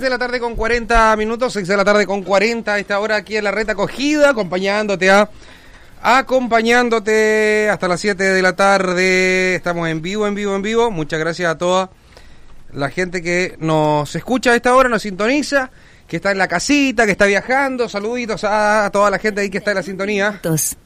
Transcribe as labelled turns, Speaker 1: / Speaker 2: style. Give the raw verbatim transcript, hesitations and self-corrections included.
Speaker 1: de la tarde con cuarenta minutos, seis de la tarde con cuarenta a esta hora aquí en la Red Acogida, acompañándote a... acompañándote hasta las siete de la tarde. Estamos en vivo, en vivo, en vivo. Muchas gracias a toda la gente que nos escucha a esta hora, nos sintoniza, que está en la casita, que está viajando. Saluditos a toda la gente ahí que está en la sintonía.